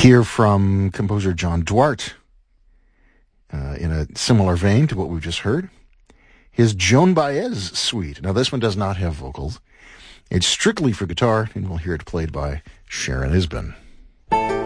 hear from composer John Duarte in a similar vein to what we've just heard. His Joan Baez suite. Now, this one does not have vocals. It's strictly for guitar, and we'll hear it played by Sharon Isbin.